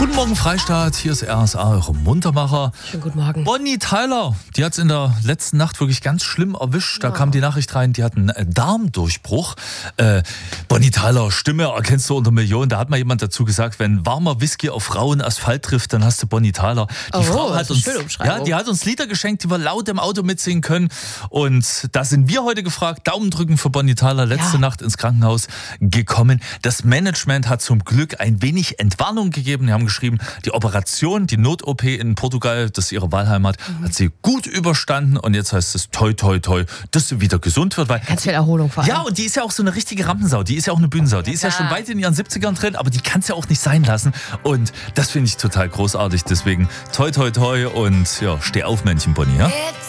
Guten Morgen, Freistaat. Hier ist RSA, eure Muntermacher. Schönen guten Morgen. Bonnie Tyler, die hat es in der letzten Nacht wirklich ganz schlimm erwischt. Da kam die Nachricht rein, die hat einen Darmdurchbruch. Bonnie Tyler, Stimme erkennst du unter Millionen. Da hat mal jemand dazu gesagt, wenn warmer Whisky auf rauen Asphalt trifft, dann hast du Bonnie Tyler. Die Frau hat uns, die hat uns Lieder geschenkt, die wir laut im Auto mitsingen können. Und da sind wir heute gefragt. Daumen drücken für Bonnie Tyler. Letzte Nacht ins Krankenhaus gekommen. Das Management hat zum Glück ein wenig Entwarnung gegeben. Die haben geschrieben, die Operation, die Not-OP in Portugal, das ist ihre Wahlheimat, hat sie gut überstanden und jetzt heißt es toi, toi, toi, dass sie wieder gesund wird. Weil ganz viel Erholung vor allem. Ja, und die ist ja auch so eine richtige Rampensau, die ist ja auch eine Bühnensau, die ist ja schon weit in ihren 70ern drin, aber die kann es ja auch nicht sein lassen und das finde ich total großartig, deswegen toi, toi, toi und ja, steh auf, Männchen Bonnie, ja?